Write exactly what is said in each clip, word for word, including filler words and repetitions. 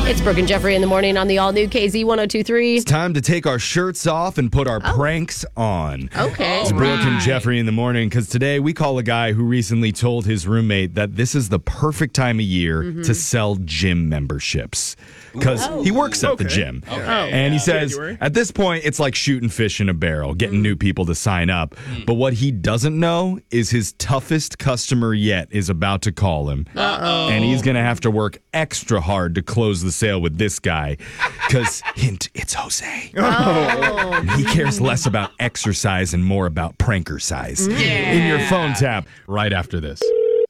It's Brooke and Jeffrey in the morning on the all-new K Z one oh two point three. It's time to take our shirts off and put our oh. pranks on. Okay. It's Brooke and Jeffrey in the morning, because today we call a guy who recently told his roommate that this is the perfect time of year mm-hmm. to sell gym memberships. Because oh. he works at okay. the gym. Okay. And he says, January. At this point, it's like shooting fish in a barrel, getting mm. new people to sign up. Mm. But what he doesn't know is his toughest customer yet is about to call him. Uh-oh. And he's going to have to work extra hard to close the sale with this guy. Because, hint, it's Jose. Oh. And he cares less about exercise and more about pranker size. Yeah. In your phone tap right after this.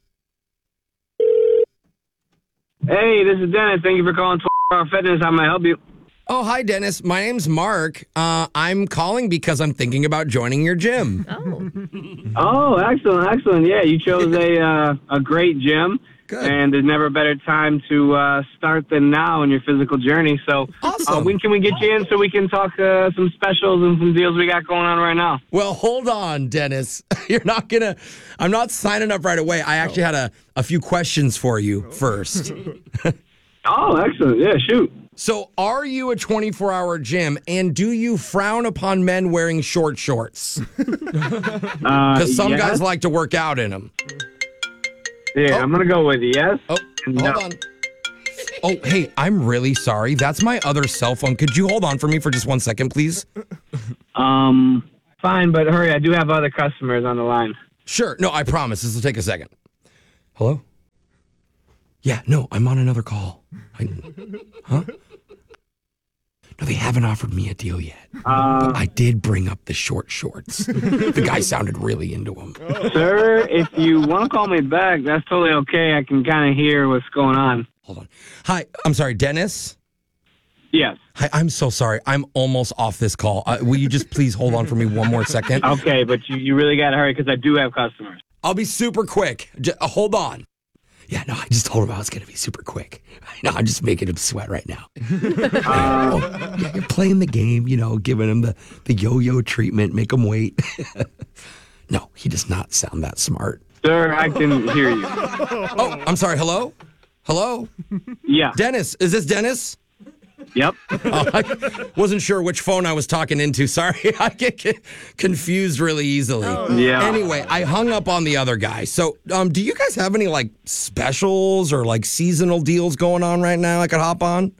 Hey, this is Dennis. Thank you for calling twelve hour Fitness. How may I help you? Oh, hi, Dennis. My name's Mark. Uh, I'm calling because I'm thinking about joining your gym. Oh, oh excellent, excellent. Yeah, you chose a uh, a great gym. Good. And there's never a better time to uh, start than now in your physical journey. So awesome. uh, when can we get you in so we can talk uh, some specials and some deals we got going on right now? Well, hold on, Dennis. You're not going to... I'm not signing up right away. I actually had a, a few questions for you first. Oh, excellent. Yeah, shoot. So are you a twenty-four hour gym, and do you frown upon men wearing short shorts? Because uh, some yes. guys like to work out in them. Yeah, oh. I'm going to go with yes. Oh, no. hold on. Oh, hey, I'm really sorry. That's my other cell phone. Could you hold on for me for just one second, please? Um, fine, but hurry. I do have other customers on the line. Sure. No, I promise. This will take a second. Hello? Yeah, no, I'm on another call. I, huh? No, they haven't offered me a deal yet. Uh, but I did bring up the short shorts. The guy sounded really into them. Sir, if you want to call me back, that's totally okay. I can kind of hear what's going on. Hold on. Hi, I'm sorry, Dennis? Yes. Hi, I'm so sorry. I'm almost off this call. Uh, will you just please hold on for me one more second? Okay, but you, you really got to hurry because I do have customers. I'll be super quick. Just, uh, hold on. Yeah, no, I just told him I was going to be super quick. No, I'm just making him sweat right now. Uh, oh, yeah, you're playing the game, you know, giving him the, the yo-yo treatment, make him wait. No, he does not sound that smart. Sir, I can hear you. Oh, I'm sorry. Hello? Hello? Yeah. Dennis, is this Dennis? Yep. Oh, I wasn't sure which phone I was talking into. Sorry, I get c- confused really easily. Oh. Yeah. Anyway, I hung up on the other guy. So, um, do you guys have any like specials or like seasonal deals going on right now I could hop on?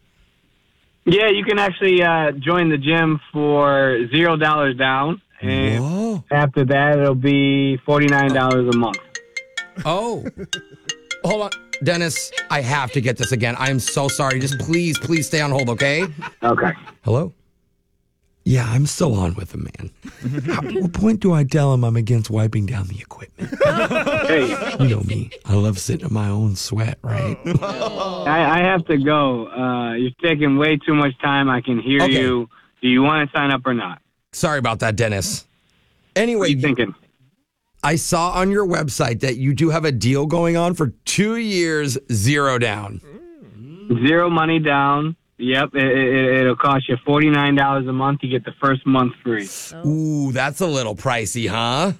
Yeah, you can actually uh, join the gym for zero dollars down, and Whoa. after that, it'll be forty-nine dollars a month. Oh, hold on. Dennis, I have to get this again. I am so sorry. Just please, please stay on hold, okay? Okay. Hello? Yeah, I'm still on with him, man. At what point do I tell him I'm against wiping down the equipment? Hey. You know me. I love sitting in my own sweat, right? I, I have to go. Uh, you're taking way too much time. I can hear Okay. you. Do you want to sign up or not? Sorry about that, Dennis. What Anyway, are you thinking? I saw on your website that you do have a deal going on for two years, zero down. Zero money down. Yep, it, it, it'll cost you forty-nine dollars a month. You get the first month free. Ooh, that's a little pricey, huh?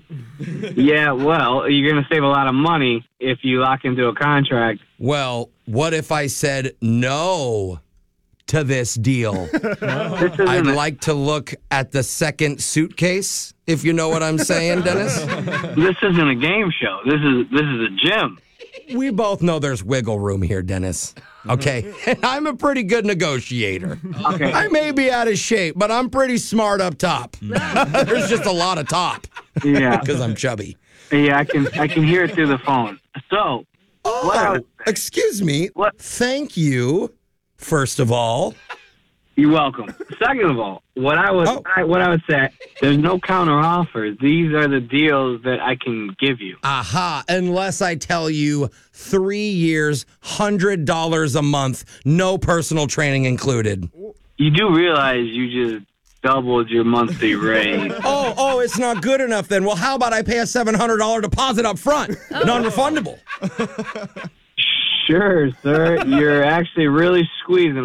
Yeah, well, you're going to save a lot of money if you lock into a contract. Well, what if I said no to this deal? This I'd isn't a- like to look at the second suitcase, if you know what I'm saying, Dennis. This isn't a game show. This is this is a gym. We both know there's wiggle room here, Dennis. Okay? And I'm a pretty good negotiator. Okay. I may be out of shape, but I'm pretty smart up top. There's just a lot of top Yeah. because I'm chubby. Yeah, I can I can hear it through the phone. So, Oh, what I would- excuse me. What? Thank you, first of all. You're welcome. Second of all, what I would Oh. I, what I would say, there's no counter offers. These are the deals that I can give you. Aha, unless I tell you three years, one hundred dollars a month, no personal training included. You do realize you just doubled your monthly rate. Oh, oh, it's not good enough then. Well, how about I pay a seven hundred dollars deposit up front? Non-refundable. Sure, sir. You're actually really squeezing us. How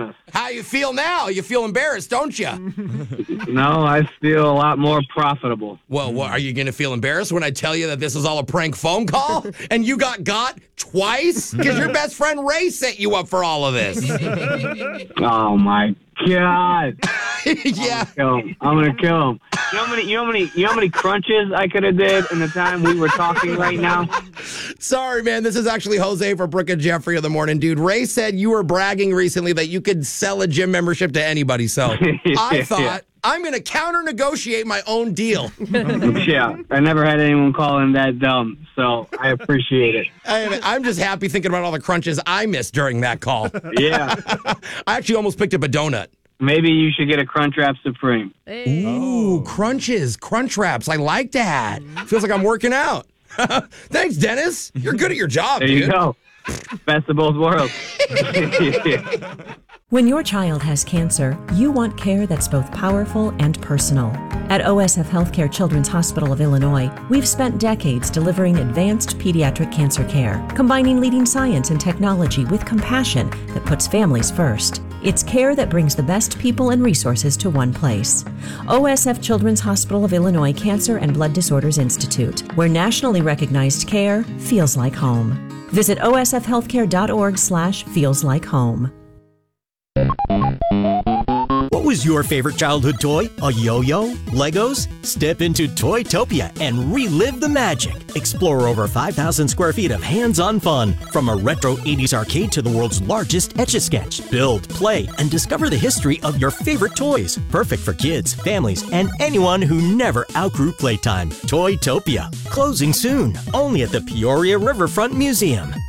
how you feel now? You feel embarrassed, don't you? No, I feel a lot more profitable. Well, what, are you going to feel embarrassed when I tell you that this is all a prank phone call and you got got twice? Because your best friend Ray set you up for all of this. Oh my God! Yeah. Kill him. I'm gonna kill him. You know how many? You know how many? You know how many crunches I could have did in the time we were talking right now? Sorry, man. This is actually Jose for Brooke and Jeffrey of the morning, dude. Ray said you were bragging recently that you could sell a gym membership to anybody. So I thought Yeah. I'm going to counter negotiate my own deal. Yeah, I never had anyone call him that dumb, so I appreciate it. I, I'm just happy thinking about all the crunches I missed during that call. Yeah, I actually almost picked up a donut. maybe you should get a Crunchwrap Supreme. Ooh, crunches, crunch wraps. I like that. Feels like I'm working out. Thanks, Dennis. You're good at your job, There dude. you go. Best of both worlds. When your child has cancer, you want care that's both powerful and personal. At O S F Healthcare Children's Hospital of Illinois, we've spent decades delivering advanced pediatric cancer care, combining leading science and technology with compassion that puts families first. It's care that brings the best people and resources to one place. O S F Children's Hospital of Illinois Cancer and Blood Disorders Institute, where nationally recognized care feels like home. Visit O S F healthcare dot org slash feels like home. What was your favorite childhood toy? A yo-yo? Legos? Step into Toytopia and relive the magic. Explore over five thousand square feet of hands-on fun. From a retro eighties arcade to the world's largest Etch-a-Sketch. Build, play, and discover the history of your favorite toys. Perfect for kids, families, and anyone who never outgrew playtime. Toytopia. Closing soon. Only at the Peoria Riverfront Museum.